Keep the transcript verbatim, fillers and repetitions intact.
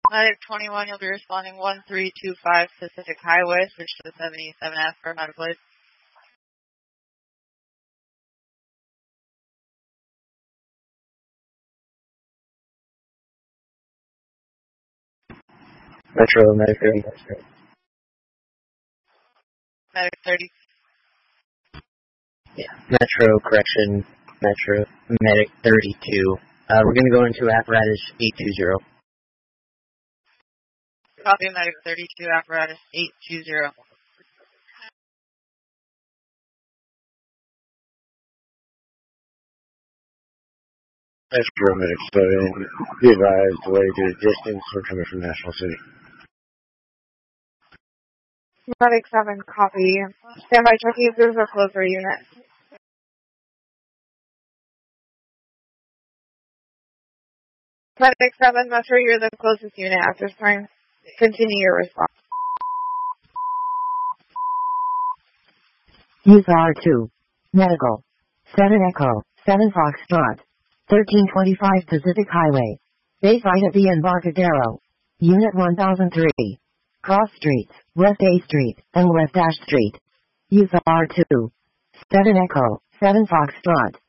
Medic twenty-one, you'll be responding one three two five Pacific Highway, switch to the seventy-seven F for out of place. Metro, Medic thirty. Medic thirty. Yeah, Metro, correction, Metro, Medic thirty-two. Uh, we're going to go into apparatus eight two zero. Copy, Medic thirty-two, apparatus eight two zero. Metro, Medic seven. Be advised, delay due to distance. We're coming from National City. Medic seven, copy. Standby checking if there's a closer unit. Medic seven, Metro, you're the closest unit at this time. Continue your response. Use R two. Medical. seven Echo, seven Foxtrot. thirteen twenty-five Pacific Highway. Base site at the Embarcadero. Unit one thousand three. Cross Streets, West A Street, and West Ash Street. Use R two. seven Echo, seven Foxtrot.